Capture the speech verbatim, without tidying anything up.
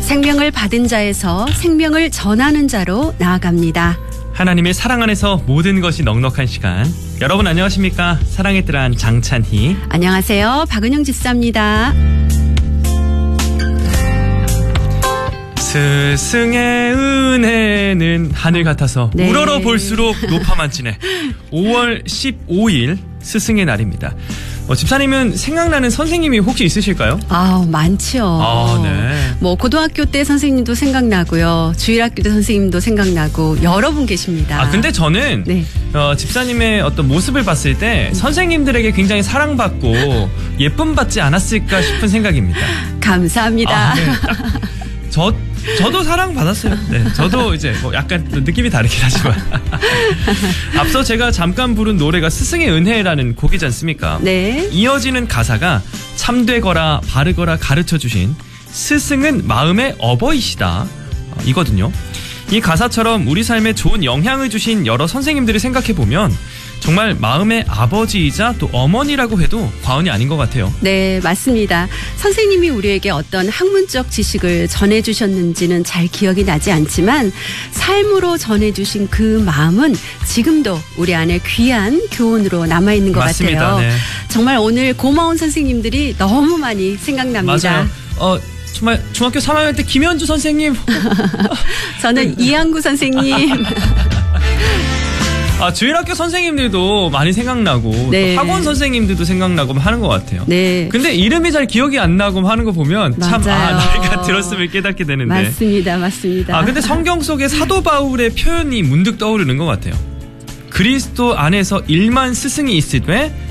생명을 받은 자에서 생명을 전하는 자로 나아갑니다. 하나님의 사랑 안에서 모든 것이 넉넉한 시간. 여러분 안녕하십니까? 사랑의 뜰한 장찬희. 안녕하세요. 박은영 집사입니다. 스승의 은혜는 하늘 같아서 네. 우러러 볼수록 높아만치네. 오월 십오일 스승의 날입니다. 어, 집사님은 생각나는 선생님이 혹시 있으실까요? 아, 많지요. 아, 네. 뭐 고등학교 때 선생님도 생각나고요. 주일학교 때 선생님도 생각나고 여러 분 계십니다. 아, 근데 저는 네. 어, 집사님의 어떤 모습을 봤을 때 음. 선생님들에게 굉장히 사랑받고 예쁨 받지 않았을까 싶은 생각입니다. 감사합니다. 아, 네. 저 저도 사랑받았어요. 네, 저도 이제 뭐 약간 느낌이 다르긴 하지만 앞서 제가 잠깐 부른 노래가 스승의 은혜라는 곡이지 않습니까? 네. 이어지는 가사가 참되거라 바르거라 가르쳐주신 스승은 마음의 어버이시다 이거든요. 이 가사처럼 우리 삶에 좋은 영향을 주신 여러 선생님들을 생각해보면 정말 마음의 아버지이자 또 어머니라고 해도 과언이 아닌 것 같아요. 네, 맞습니다. 선생님이 우리에게 어떤 학문적 지식을 전해주셨는지는 잘 기억이 나지 않지만 삶으로 전해주신 그 마음은 지금도 우리 안에 귀한 교훈으로 남아있는 것 맞습니다. 같아요. 네. 정말 오늘 고마운 선생님들이 너무 많이 생각납니다. 맞아요. 어, 정말 중학교 삼 학년 때 김현주 선생님. 저는 이항구 선생님. 아, 주일학교 선생님들도 많이 생각나고 네. 또 학원 선생님들도 생각나고 하는 것 같아요. 네. 근데 이름이 잘 기억이 안 나고 하는 거 보면 맞아요. 참 아, 나이가 들었음을 깨닫게 되는데. 맞습니다. 맞습니다. 아, 근데 성경 속에 사도 바울의 표현이 문득 떠오르는 것 같아요. 그리스도 안에서 일만 스승이 있으되